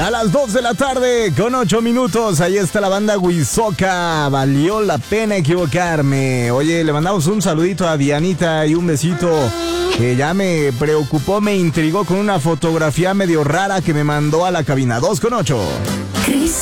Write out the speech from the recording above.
A las 2 de la tarde con 8 minutos. Ahí está la banda Huizoca. Valió la pena equivocarme. Oye, le mandamos un saludito a Dianita y un besito. Que ya me preocupó, me intrigó con una fotografía medio rara que me mandó a la cabina. 2 con 8. Cris